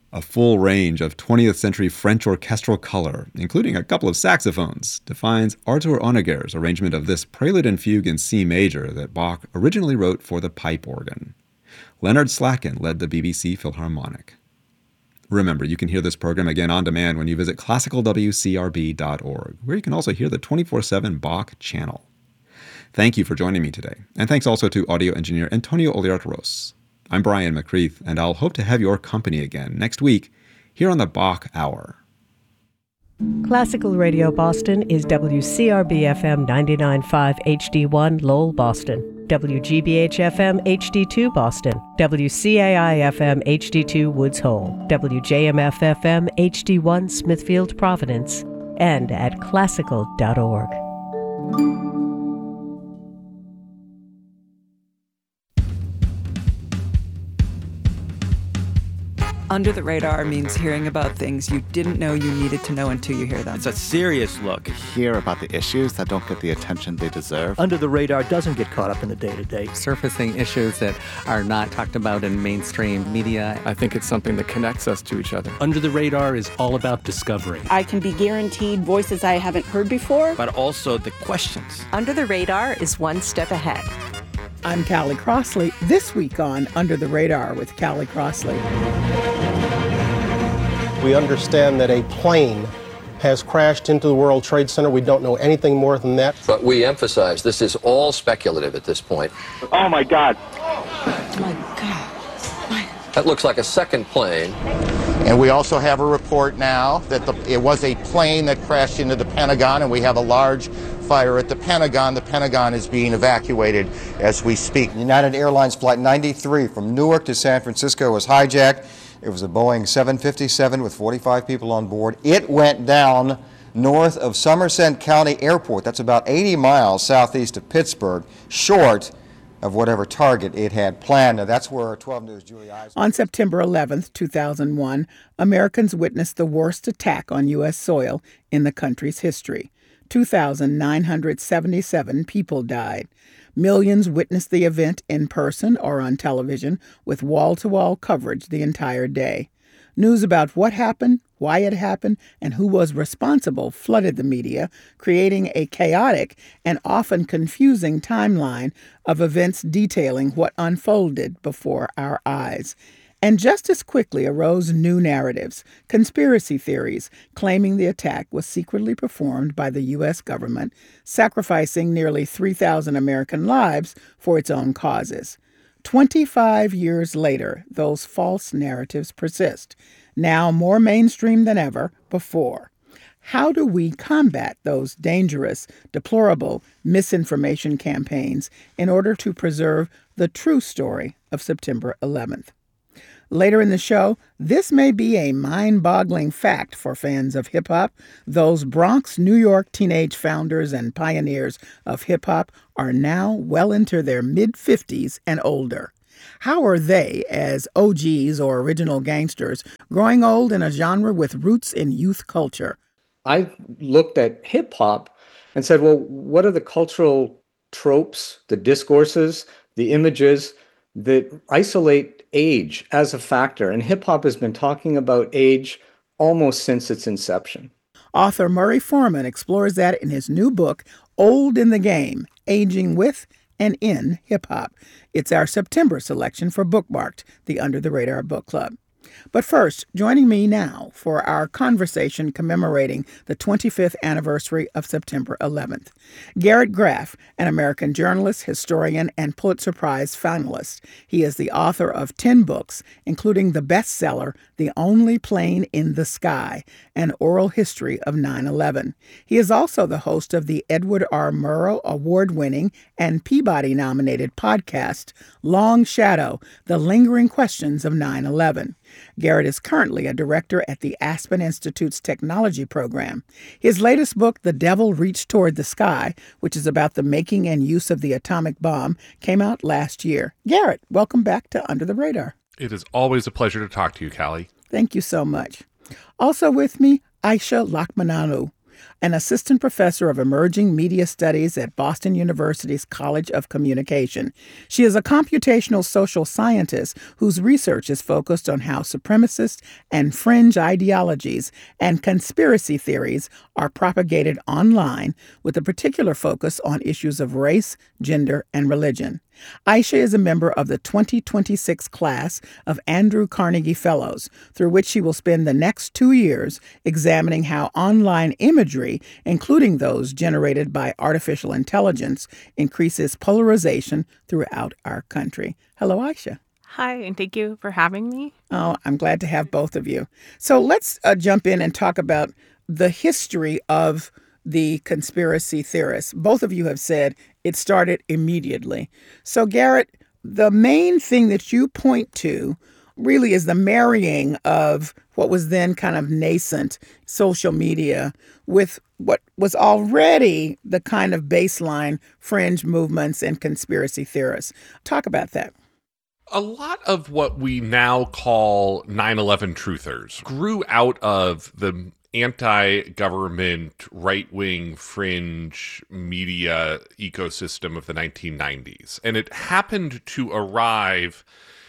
A full range of 20th century French orchestral color, including a couple of saxophones, defines Arthur Honegger's arrangement of this prelude and fugue in C major that Bach originally wrote for the pipe organ. Leonard Slatkin led the BBC Philharmonic. Remember, you can hear this program again on demand when you visit classicalwcrb.org, where you can also hear the 24/7 Bach channel. Thank you for joining me today, and thanks also to audio engineer Antonio Oliart-Ros. I'm Brian McCreath, and I'll hope to have your company again next week here on the Bach Hour. Classical Radio Boston is WCRB-FM 99.5 HD1 Lowell, Boston, WGBH-FM HD2 Boston, WCAI-FM HD2 Woods Hole, WJMF-FM HD1 Smithfield, Providence, and at classical.org. Under the Radar means hearing about things you didn't know you needed to know until you hear them. It's a serious look. Hear about the issues that don't get the attention they deserve. Under the Radar doesn't get caught up in the day-to-day. Surfacing issues that are not talked about in mainstream media. I think it's something that connects us to each other. Under the Radar is all about discovery. I can be guaranteed voices I haven't heard before. But also the questions. Under the Radar is one step ahead. I'm Callie Crossley. This week on Under the Radar with Callie Crossley. We understand that a plane has crashed into the World Trade Center. We don't know anything more than that. But we emphasize this is all speculative at this point. Oh, my God. Oh, my God. That looks like a second plane. And we also have a report now that it was a plane that crashed into the Pentagon, and we have a large fire at the Pentagon. The Pentagon is being evacuated as we speak. United Airlines Flight 93 from Newark to San Francisco was hijacked. It was a Boeing 757 with 45 people on board. It went down north of Somerset County Airport. That's about 80 miles southeast of Pittsburgh, short of whatever target it had planned. Now, that's where 12 News' Julie Eisen. On September 11th, 2001, Americans witnessed the worst attack on U.S. soil in the country's history. 2,977 people died. Millions witnessed the event in person or on television with wall-to-wall coverage the entire day. News about what happened, why it happened, and who was responsible flooded the media, creating a chaotic and often confusing timeline of events detailing what unfolded before our eyes. And just as quickly arose new narratives, conspiracy theories claiming the attack was secretly performed by the U.S. government, sacrificing nearly 3,000 American lives for its own causes. 25 years later, those false narratives persist, now more mainstream than ever before. How do we combat those dangerous, deplorable misinformation campaigns in order to preserve the true story of September 11th? Later in the show, this may be a mind-boggling fact for fans of hip-hop. Those Bronx, New York teenage founders and pioneers of hip-hop are now well into their mid-50s and older. How are they, as OGs or original gangsters, growing old in a genre with roots in youth culture? I looked at hip-hop and said, well, what are the cultural tropes, the discourses, the images that isolate age as a factor? And hip hop has been talking about age almost since its inception. Author Murray Foreman explores that in his new book, Old in the Game, Aging with and in Hip Hop. It's our September selection for Bookmarked, the Under the Radar Book Club. But first, joining me now for our conversation commemorating the 25th anniversary of September 11th, Garrett Graff, an American journalist, historian, and Pulitzer Prize finalist. He is the author of 10 books, including the bestseller, The Only Plane in the Sky, An Oral History of 9/11. He is also the host of the Edward R. Murrow Award-winning and Peabody-nominated podcast, Long Shadow, The Lingering Questions of 9/11. Garrett is currently a director at the Aspen Institute's technology program. His latest book, The Devil Reached Toward the Sky, which is about the making and use of the atomic bomb, came out last year. Garrett, welcome back to Under the Radar. It is always a pleasure to talk to you, Callie. Thank you so much. Also with me, Aisha Lakmananu. an assistant professor of emerging media studies at Boston University's College of Communication. She is a computational social scientist whose research is focused on how supremacist and fringe ideologies and conspiracy theories are propagated online, with a particular focus on issues of race, gender, and religion. Aisha is a member of the 2026 class of Andrew Carnegie Fellows, through which she will spend the next 2 years examining how online imagery, including those generated by artificial intelligence, increases polarization throughout our country. Hello, Aisha. Hi, and thank you for having me. Oh, I'm glad to have both of you. So let's jump in and talk about the history of the conspiracy theorists. Both of you have said it started immediately. So, Garrett, the main thing that you point to really is the marrying of what was then kind of nascent social media with what was already the kind of baseline fringe movements and conspiracy theorists. Talk about that. A lot of what we now call 9/11 truthers grew out of the anti-government, right-wing, fringe media ecosystem of the 1990s. And it happened to arrive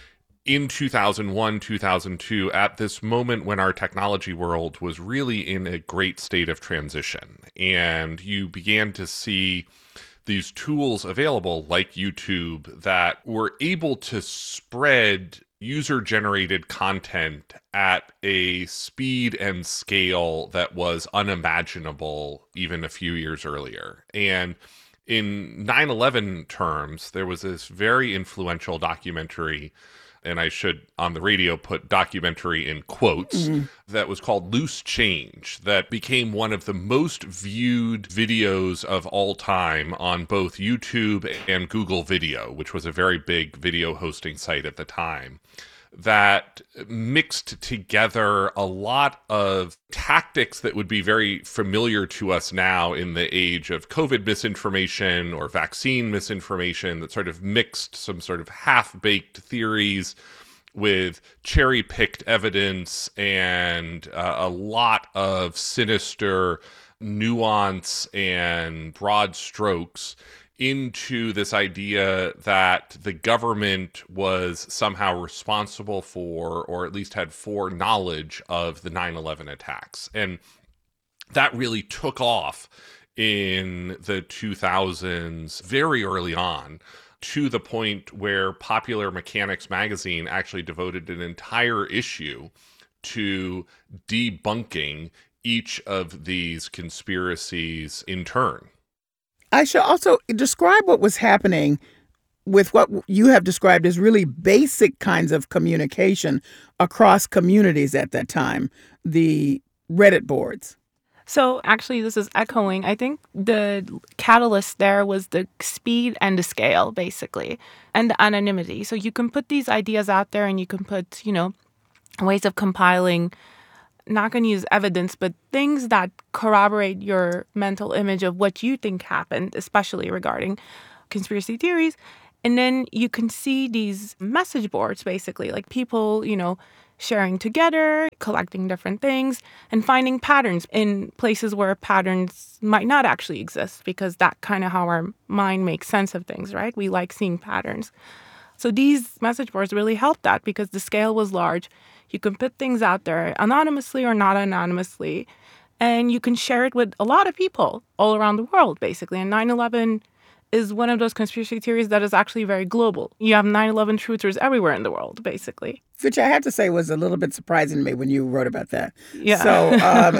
in 2001, 2002, at this moment when our technology world was really in a great state of transition. And you began to see these tools available like YouTube that were able to spread user-generated content at a speed and scale that was unimaginable even a few years earlier. And in 9/11 terms, there was this very influential documentary, and I should, on the radio, put documentary in quotes, that was called Loose Change, that became one of the most viewed videos of all time on both YouTube and Google Video, which was a very big video hosting site at the time, that mixed together a lot of tactics that would be very familiar to us now in the age of COVID misinformation or vaccine misinformation, that sort of mixed some sort of half-baked theories with cherry-picked evidence and a lot of sinister nuance and broad strokes into this idea that the government was somehow responsible for, or at least had foreknowledge of, the 9/11 attacks. And that really took off in the 2000s, very early on, to the point where Popular Mechanics magazine actually devoted an entire issue to debunking each of these conspiracies in turn. Aisha, also describe what was happening with what you have described as really basic kinds of communication across communities at that time, the Reddit boards. So actually, this is echoing. I think the catalyst there was the speed and the scale, basically, and the anonymity. So you can put these ideas out there and you can put, ways of compiling, not going to use evidence, but things that corroborate your mental image of what you think happened, especially regarding conspiracy theories. And then you can see these message boards, basically, like people, sharing together, collecting different things, and finding patterns in places where patterns might not actually exist, because that's kind of how our mind makes sense of things, right? We like seeing patterns. So these message boards really helped that because the scale was large. You can put things out there anonymously or not anonymously, and you can share it with a lot of people all around the world, basically. And 9/11 is one of those conspiracy theories that is actually very global. You have 9/11 truthers everywhere in the world, basically. Which I have to say was a little bit surprising to me when you wrote about that. Yeah. So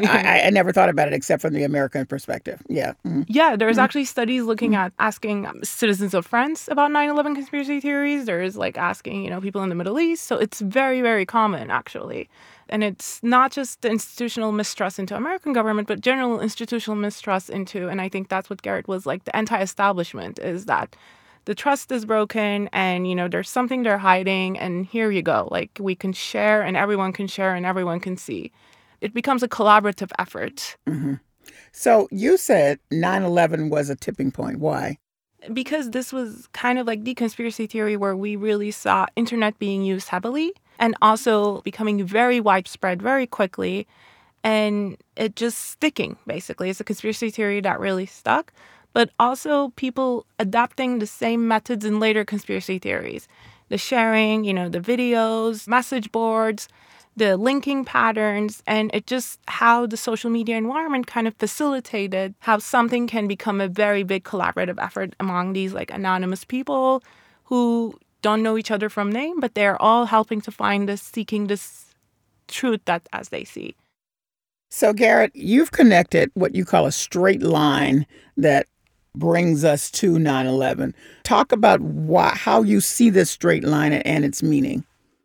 I never thought about it except from the American perspective. Yeah. Mm-hmm. Yeah, there's actually studies looking at asking citizens of France about 9/11 conspiracy theories. There's asking, people in the Middle East. So it's very, very common, actually. And it's not just the institutional mistrust into American government, but general institutional mistrust into, and I think that's what Garrett was like, the anti-establishment, is that the trust is broken and, there's something they're hiding, and here you go. We can share and everyone can share and everyone can see. It becomes a collaborative effort. Mm-hmm. So you said 9/11 was a tipping point. Why? Because this was kind of like the conspiracy theory where we really saw internet being used heavily and also becoming very widespread very quickly. and it just sticking, basically. It's a conspiracy theory that really stuck. But also people adapting the same methods in later conspiracy theories. The sharing, the videos, message boards, the linking patterns, and it just how the social media environment kind of facilitated how something can become a very big collaborative effort among these anonymous people who don't know each other from name, but they're all helping to find this, seeking this truth that as they see. So, Garrett, you've connected what you call a straight line that brings us to 9/11. Talk about how you see this straight line and its meaning.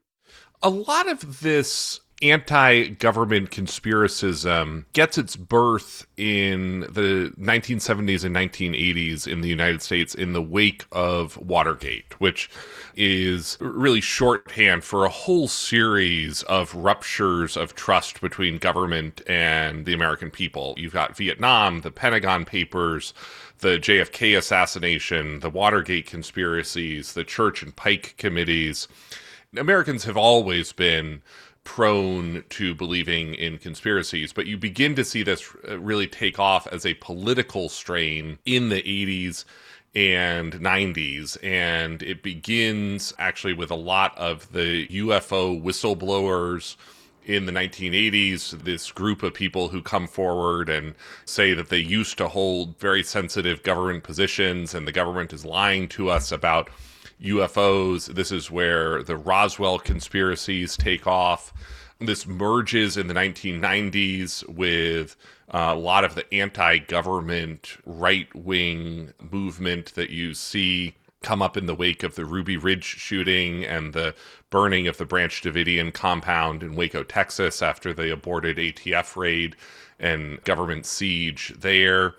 A lot of this anti-government conspiracism gets its birth in the 1970s and 1980s in the United States in the wake of Watergate, which is really shorthand for a whole series of ruptures of trust between government and the American people. You've got Vietnam, the Pentagon Papers, the JFK assassination, the Watergate conspiracies, the Church and Pike committees. Americans have always been prone to believing in conspiracies, but you begin to see this really take off as a political strain in the 80s and 90s. And it begins actually with a lot of the UFO whistleblowers in the 1980s, this group of people who come forward and say that they used to hold very sensitive government positions and the government is lying to us about UFOs. This is where the Roswell conspiracies take off. This merges in the 1990s with a lot of the anti-government right-wing movement that you see come up in the wake of the Ruby Ridge shooting and the burning of the Branch Davidian compound in Waco, Texas after the aborted ATF raid and government siege there.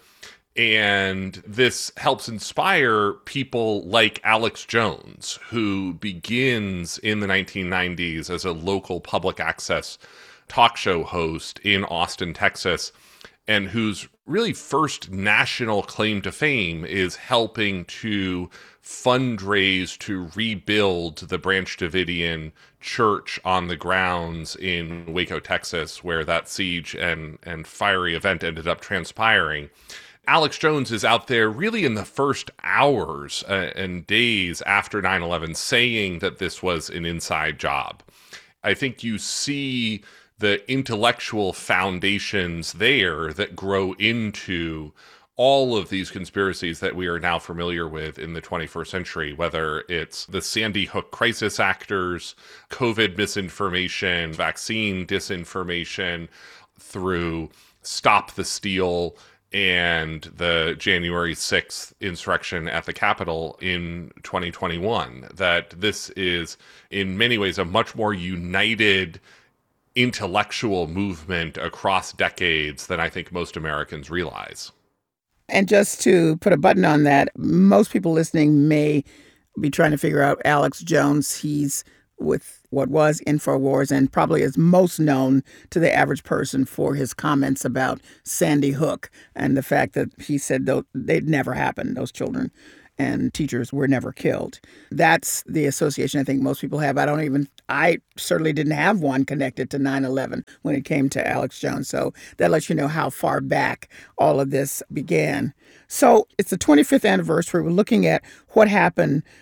And this helps inspire people like Alex Jones, who begins in the 1990s as a local public access talk show host in Austin, Texas, and whose really first national claim to fame is helping to fundraise to rebuild the Branch Davidian church on the grounds in Waco, Texas, where that siege and fiery event ended up transpiring. Alex Jones is out there really in the first hours and days after 9/11 saying that this was an inside job. I think you see the intellectual foundations there that grow into all of these conspiracies that we are now familiar with in the 21st century, whether it's the Sandy Hook crisis actors, COVID misinformation, vaccine disinformation, through Stop the Steal and the January 6th insurrection at the Capitol in 2021, that this is in many ways a much more united intellectual movement across decades than I think most Americans realize. And just to put a button on that, most people listening may be trying to figure out Alex Jones. He's with what was InfoWars and probably is most known to the average person for his comments about Sandy Hook and the fact that he said they'd never happened. Those children and teachers were never killed. That's the association I think most people have. I certainly didn't have one connected to 9/11 when it came to Alex Jones. So that lets you know how far back all of this began. So it's the 25th anniversary. We're looking at what happened